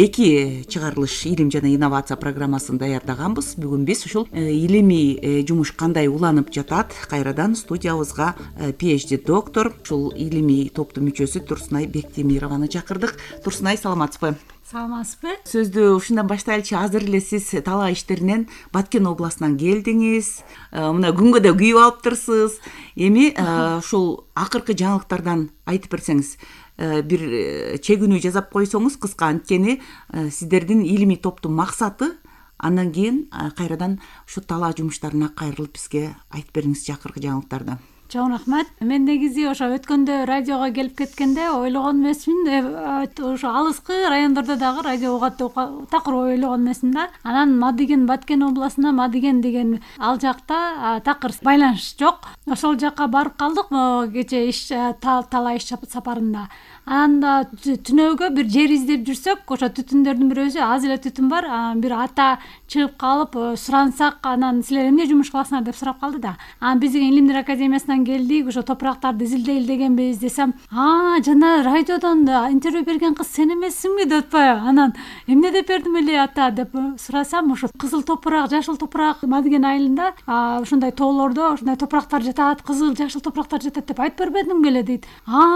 2 чыгарылыш илим жана инновация программасын даярдаганбыз. Бүгүн биз ушул илимий жумуш кандай уланып жатат, кайрадан студиябызга PhD доктор, ушул илимий топтун мүчөсү Турсунай Бектемированы чакырдык. Турсунай, саламатсызбы? Саламатсызбы? Сөздү ушундан баштайлычы. Азыр эле сиз талаа иштеринен Баткен областынан келдиңиз. Мына күнгө да күйүп алыптырсыз. Эми ушул акыркы жаңылыктардан айтып берсеңиз, бир чегүүнү жасап койсоңуз кыска, анткени сиздердин илимий топтун максаты, андан кийин кайрадан ушу талаа жумуштарына кайрылып бизге айтып бериңизчи акыркы жаңылыктарды. Чоң рахмат. Мен негизи ошо өткөндө радиого келип кеткенде ойлогон эмесмин, ошо алыскы райондордо дагы радио угат деп такыр ойлогон эмесмин да. Анан Мадыген, Баткен областына Мадыген деген ал жакта такыр байланыш жок. Ошол жакка барып калдык кече талаа иш сапарында. Анда түнөөгө бир жер издеп жүрсөк, ошо түтүндөрдүн бирөөсү аз эле түтүн бар. Бир ата чыгып калып сурансак, анан силер эмне жумуш кыласыңар деп сурап калды да. Анан биздин Илимдер академиясынан келдик, ошо топурактарды изилдейли дегенбиз десем, жана радиодон интервью берген кыз сен эмессиңби деп атпайбы? Анан эмне деп бердим эле ата деп сурасам, ошо кызыл топурак, жашыл топурак Мадыген айылында ушундай тоолордо ушундай топурактар жатат, кызыл, жашыл топурактар жатат деп айтып бербедиң беле дейт.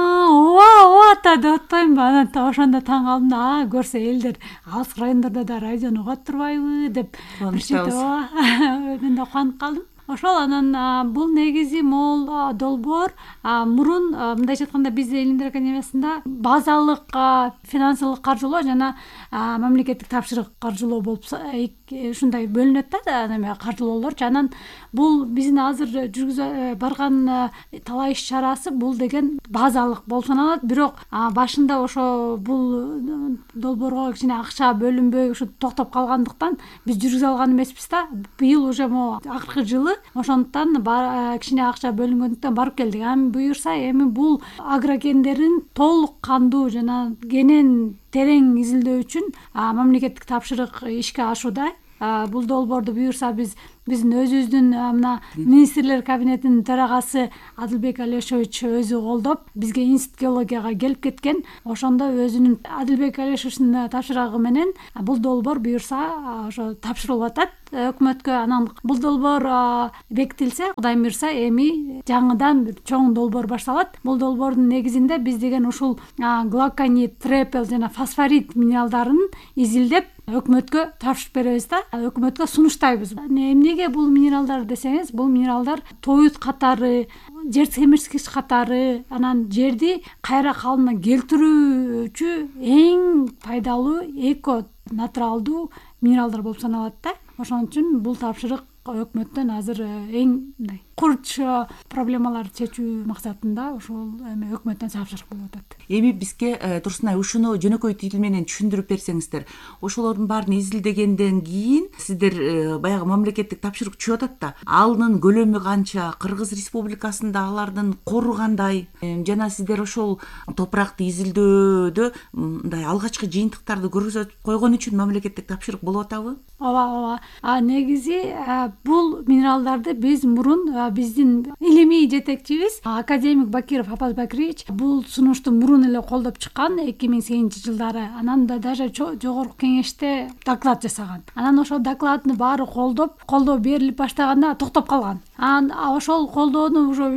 Ооба ата деп атпаймынбы? Анан ошондо таң калдым да, көрсө элдер алыс райондордо да радиону угат турбайбы деп бир чети мен да кубанып калдым. Ошол анан бул негизи мол долбоор. Мурун мындайча айтканда биздин Илимдер академиясында базалык финансылык каржылоо жана мамлекеттик тапшырык каржылоо болуп ушундай бөлүнөт да, неме каржылоолорчу. Анан бул биздин азыр жүргүзө барган талаа иш чарасы бул деген базалык болуп саналат. Бирок башында ошо бул долбоорго кичине акча бөлүнбөй ушу токтоп калгандыктан биз жүргүзө алган эмеспиз да. Быйыл уже акыркы жылы ошондуктан кичине акча бөлүнгөндүктөн барып келдик. Буюрса эми бул агрокендерин толук кандуу жана кенен терең изилдөө үчүн мамлекеттик тапшырык ишке ашууда. Бул долбоорду буюрса биздин өзүбүздүн мына министрлер кабинетинин төрагасы Адылбек Алешович өзү колдоп, бизге институт геологияга келип кеткен. Ошондо өзүнүн Адылбек Алешовичтин тапшырыгы менен бул долбоор буюрса ошо тапшырылып атат өкмөткө. Анан бул долбоор бекитилсе, Кудайым буюрса, эми жаңыдан бир чоң долбоор башталат. Бул долбоордун негизинде биз деген ушул глаконит, трепел жана фосфорит минералдарын изилдеп өкмөткө тапшырып беребиз да, өкмөткө сунуштайбыз. Эмнеге бул минералдар десеңиз, бул минералдар тоют катары, жер семирткич катары, анан жерди кайра калыбына келтирүүчү эң пайдалуу эко натуралдуу минералдар болуп саналат да. Ошон үчүн бул тапшырык өкмөттөн азыр эң мындай курч проблемаларды чечүү максатында ошол өкмөттөн тапшырык болуп атат. Эми бизге Турсунай ушуну жөнөкөй тил менен түшүндүрүп берсеңиздер. Ошолордун баарын изилдегенден кийин сиздер баягы мамлекеттик тапшырык түшүп атат да, алынын көлөмү канча, Кыргыз Республикасында алардын кору кандай, жана сиздер ошол топуракты изилдөөдө мындай алгачкы жыйынтыктарды көрсөтүп койгон үчүн мамлекеттик тапшырык болуп атабы? Ооба. Негизи бул минералдарды биз мурун биздин илимий жетекчибиз академик Бакиров Апаз Бакирович бул сунушту мурун эле колдоп чыккан 2008-жылдары. Анан да даже жогорку кеңеште доклад жасаган. Анан ошол докладны баары колдоо берилип баштаганда токтоп калган. Ошол колдоону уже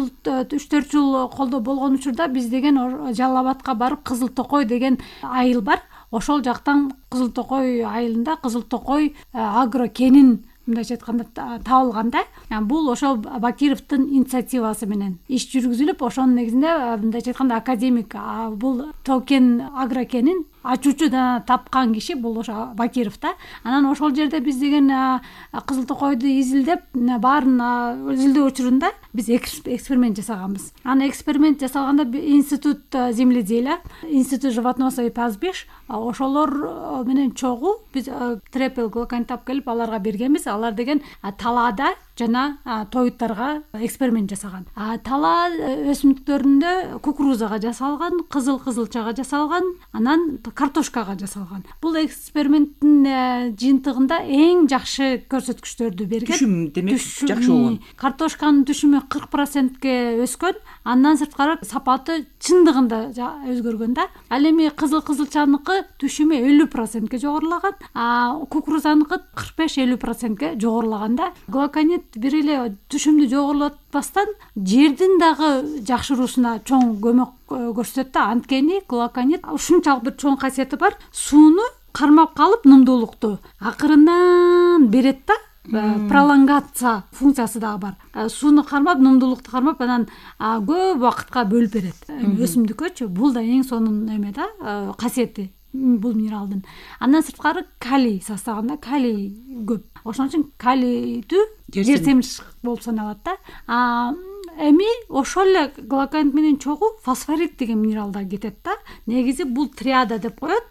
3-4 жыл колдоо болгон учурда биз деген Жалал Абадка барып Кызыл Токой деген айыл бар. Ошол жактан Кызыл Токой айылында Кызыл Токой агро кенин мындайча айтканда табылган да. Бул ошол Бакировдун инициативасы менен иш жүргүзүлүп, ошонун негизинде мындайча айтканда академик бул Токен Агрокенин ачуучу да тапкан киши бул ошо Бакиров да. Анан ошол жерде biz деген кызыл токойду изилдеп, баарын изилдөө учурунда биз эксперимент жасаганбыз. Аны эксперимент жасалганда институт земледелия, институт животноводства и пастбищ ошолор менен чогуу биз трепел глоканит тап келип аларга бергенбиз. Алар деген талаада жана тоюттарга эксперимент жасаган. Тала өсүмдүктөрүндө кукурузага жасалган, кызылчага жасалган, анан картошкага жасалган. Бул эксперименттин жыйынтыгында эң жакшы көрсөткүчтөрдү берген. Түшүм демек жакшы болгон. Картошканын түшүмү 40%ке өскөн, андан сырткары сапаты чындыгында өзгөргөн да. Ал эми кызылчаныкы түшүмү 50%ке жогорулаган, кукурузаныкы 45-50%ке жогорулаган да. Глоканит бир эле түшүмдү жогорулатпастан жердин дагы жакшыруусуна чоң көмөк көрсөтөт да. Анткени глоканит ушунчалык бир чоң касиети бар. Сууну кармап калып нумдуулукту акырындан берет да. Пролонгация функциясы дагы бар. Сууну кармап, нумдуулукту кармап, анан көп убакытка бөлүп берет. Өсүмдүккөчү бул да эң сонун эме да, касиети бул минералдын. Андан сырткары калий составында калий көп. Ошон үчүн калийдүү жер семирчиш болуп саналат да. Эми ошол эле глоканит менен чогуу фосфорит деген минерал да кетет да. Негизи бул триада деп коет.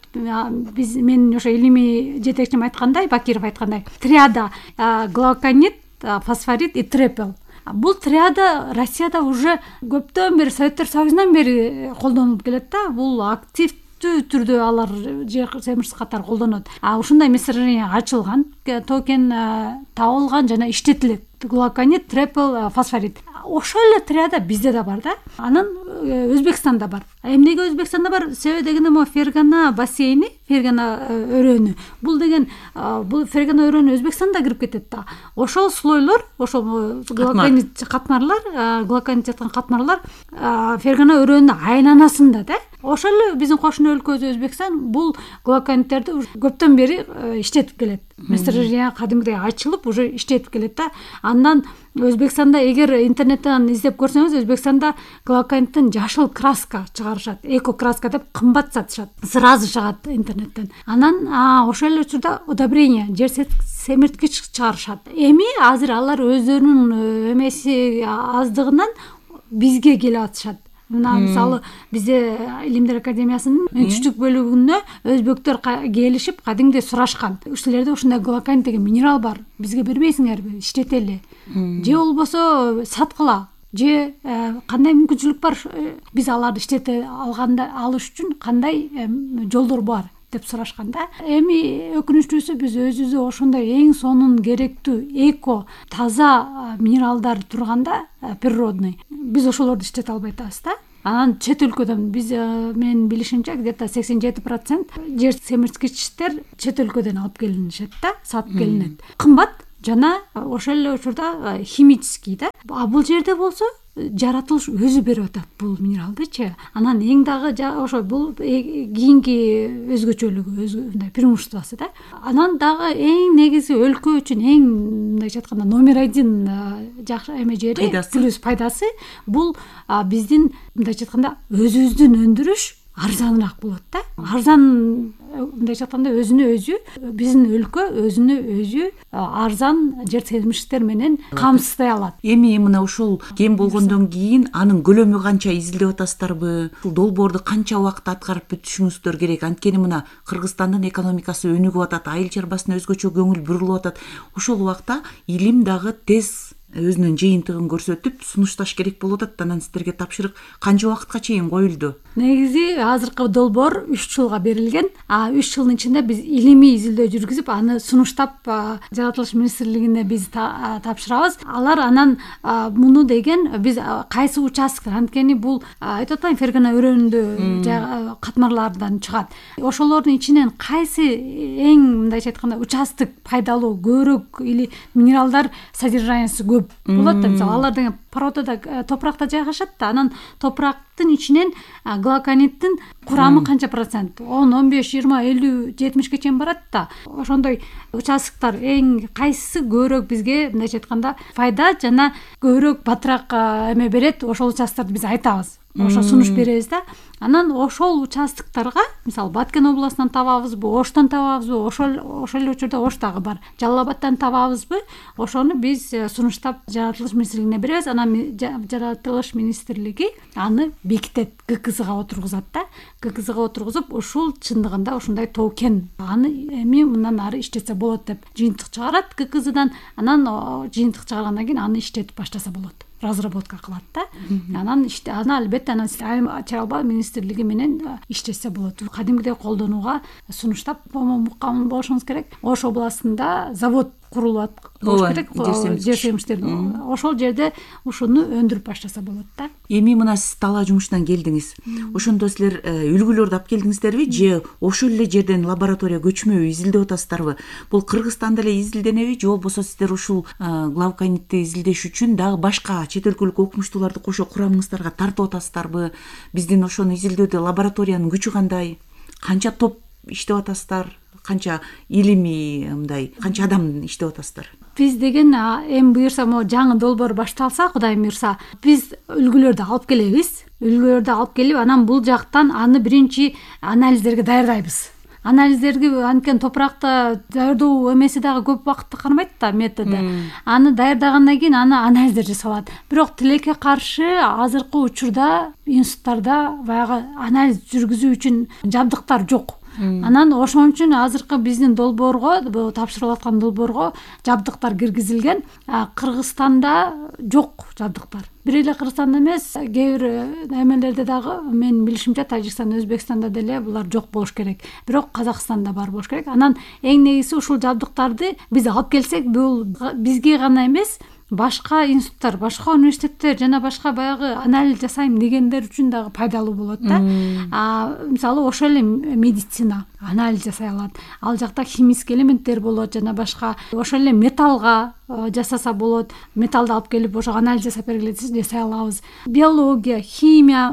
Мен ошо илимий жетекчим айткандай, Бакиров айткандай, триада глоканит, фосфорит и трепел. Бул триада Россияда уже көптөн бери, Советтер Союзунан бери колдонулуп келет да. Бул актив түрдө алар жер семирчис катары колдонот. Ушундай месторождение ачылган, токен табылган жана иштетилет. Глоканит, трепел, фосфорит. Ошол эле триада бизде да бар да. Анан Өзбекстанда бар. Эмнеге Өзбекстанда бар? Себеби дегенде могу Фергана бассейни, Фергана өрөөнү. Бул деген бул Фергана өрөөнү Өзбекстанда кирип кетет да. Ошол слойлор, ошол глоканит катмарлар, глоканит жаткан катмарлар Фергана өрөөнүн айланасында да. Ошол эле биздин кошуна өлкөбүз Өзбекстан бул глоканиттерди көптөн бери иштетип келет. Месторождение кадимгидей ачылып, уже иштетип келет да. Андан Өзбекстанда эгер интернеттен издеп көрсөңүз, Өзбекстанда глоканиттин жашыл краска чыгарышат. Эко-краска деп кымбат сатышат. Сразу чыгат интернеттен. Анан ошол эле учурда удобрение, жер семирткич чыгарышат. Эми азыр алар өздөрүнүн эмеси аздыгынан бизге келип атышат. Мына мисалы бизде Илимдер академиясынын үнчүчтүк бөлүгүнө өзбектөр келишип кадимде сурашкан. Силерде ушундай глоканит деген минерал бар. Бизге бербейсиңерби? Иштетели. Же болбосо саткыла. Же кандай мүмкүнчүлүк бар? Биз аларды иштете алыш үчүн кандай жолдор бар деп сурашканда. Эми өкүнүчтүүсү биз өзүбүздө ошондой эң сонун керектүү эко таза минералдар турганда природный биз ошолорду иштете албай атабыз да. Анан чет өлкөдөн биз менин билишимче где-то 87% жер семирткичтер чет өлкөдөн алып келинишет да, сатып келинет. Кымбат жана ошол эле учурда химический да. Бул жерде болсо жаратылыш өзү берип атат бул минералдычы. Анан эң дагы ошо бул кийинки өзгөчөлүгү, мындай преимуществосы да. Анан дагы эң негизи өлкө үчүн эң мындайча айтканда номер 1 жакшы эме жери, плюс пайдасы бул биздин мындайча айтканда өзүбүздүн өндүрүш арзаныраак болот да. Арзан мындайча айтканда өзүнө өзү биздин өлкө өзүнө өзү арзан жер семирчиктер менен камсыздай алат. Эми мына ушул кем болгондон кийин анын көлөмү канча изилдеп атасыздарбы? Ушул долбоорду канча убакытта аткарып бүтүшүңүздөр керек? Анткени мына Кыргызстандын экономикасы өнүгүп атат, айыл чарбасына өзгөчө көңүл бурулуп атат. Ушул убакта илим дагы тез өзүнүн жыйынтыгын көрсөтүп сунушташ керек болуп атат. Анан сиздерге тапшырык канча убакытка чейин коюлду? Негизи азыркы долбоор 3 жылга берилген. 3 жылдын ичинде биз илимий изилдөө жүргүзүп, аны сунуштап жаратылыш министрлигине биз тапшырабыз. Алар анан муну деген биз кайсы участок, анткени бул айтып атпайм, Фергана өрөөнүндө катмарлардан чыгат. Ошолордун ичинен кайсы эң мындайча айтканда участок пайдалуу, көбүрөөк или минералдар содержаниясы көп болот да. Мисалы алар деген породада топуракта жайгашат да, анан топурактын ичинен главкониттин курамы канча процент, 10, 15, 20, 50, 70ке чейин барат да. Ошондой участоктор эң кайсысы көбүрөөк бизге мындайча айтканда файда жана көбүрөөк батыраак эме берет, ошол участокторду биз айтабыз. Ошо сунуш беребиз да. Анан ошол участоктарга, мисалы Баткен областынан табабызбы, Оштон табабызбы, ошол эле учурда Ош дагы бар. Жалал Абадтан табабызбы, ошону биз сунуштап жаратылыш министрлигине беребиз. Анан жаратылыш министрлиги аны бекитет, ГКЗга отургузат да. ГКЗга отургузуп, ушул чындыгында ушундай токен, аны эми мындан ары иштетсе болот деп жыйынтык чыгарат ГКЗдан. Анан жыйынтык чыгаргандан кийин аны иштетип баштаса болот. Разработка кылат да. Анан албетте чалба министрлиги менен иштесе болот. Кадимгидей колдонууга сунуштап муккан болушуңуз керек. Ош областында завод курулат болуш керек, жер семиштердин. Ошол жерде ушуну өндүрүп баштаса болот да. Эми мына сиз талаа жумуштан келдиңиз. Ошондо силер үлгүлөрдү алып келдиңиздерби же ошол эле жерден лаборатория көчмө изилдеп атасыздарбы? Бул Кыргызстанда эле изилденеби же болбосо сиздер ушул главконитти изилдеш үчүн дагы башка чет өлкөлүк окумуштууларды кошо курамыңыздарга тартып атасыздарбы? Биздин ошону изилдөөдө лабораториянын күчү кандай? Канча топ иштеп атасыздар? Канча илимий мындай канча адам иштеп атасыздар? Биз деген эми буюрса могу жаңы долбоор башталса, Кудайым буюрса, биз үлгүлөрдү алып келебиз. Үлгүлөрдү алып келип, анан бул жактан аны биринчи анализдерге даярдайбыз. Анализдерге анткени топуракта даярдоо эмеси дагы көп убакытты кармайт да, методу. Аны даярдагандан кийин аны анализдер жасалат. Бирок тилекке каршы азыркы учурда институттарда баягы анализ жүргүзүү үчүн жабдыктар жок. Анан ошон үчүн азыркы биздин долбоорго, тапшырылып аткан долбоорго жабдыктар киргизилген. Кыргызстанда жок жабдыктар. Бир эле Кыргызстанда эмес, кээ бир эмелерде дагы, мен билишимче Тажикстан, Өзбекстанда деле булар жок болуш керек. Бирок Казакстанда бар болуш керек. Анан эң негизи ушул жабдыктарды биз алып келсек, бул бизге гана эмес, башка институттар, башка университеттер жана башка баягы анализ жасайм дегендер үчүн дагы пайдалуу болот да. Мисалы ошол эле медицина анализ жасай алат. Ал жакта химический элементтер болот жана башка ошол эле металлга жасаса болот. Металлды алып келип ошо анализ жасап бергиле десек жасай алабыз. Биология, химия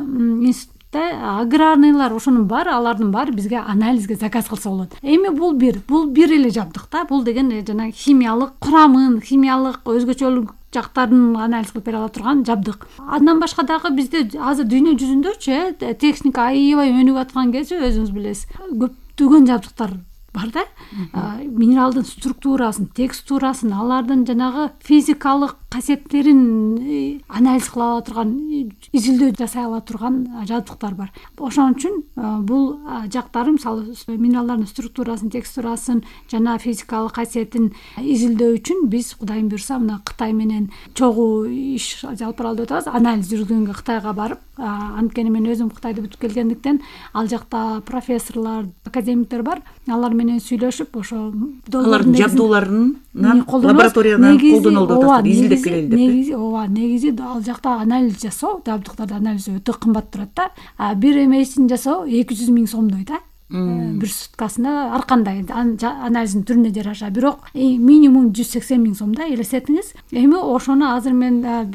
аграрныйлар ошонун баары, алардын баары бизге анализге заказ кылса болот. Эми бул бир эле жабдык да. Бул деген жана химиялык курамын, химиялык өзгөчөлүк жактарын анализ кылып бере ала турган жабдык. Андан башка дагы бизде азыр дүйнө жүзүндөчү техника аябай өнүгүп аткан кезде өзүңүз билесиз, көптөгөн жабдыктар бар да. Минералдын структурасын, текстурасын, алардын жанагы физикалык касиеттерин анализ кыла ала турган, изилдөө жасай ала турган жабдыктар бар. Ошон үчүн бул жактары, мисалы минералдардын структурасын, текстурасын жана физикалык касиетин изилдөө үчүн биз Кудайым буюрса мына Кытай менен чогуу иш жалпыралып атабыз. Анализ жүргүзгөнгө Кытайга барып, анткени мен өзүм Кытайды бүтүп келгендиктен ал жакта профессорлор, академиктер бар. Алар менен сүйлөшүп, ошо алардын жабдууларын лабораторияда колдонуп атасыздар, изилдеп келели деп. Негизи ал жакта анализ жасоо, жабдыктарды анализ өтө кымбат турат да. Бир эмесин жасоо 200 000 сомдой да. Бир суткасына ар кандай анализдин түрүнө жараша. Бирок минимум 180 000 сомдой, элестетиңиз. Эми ошону азыр мен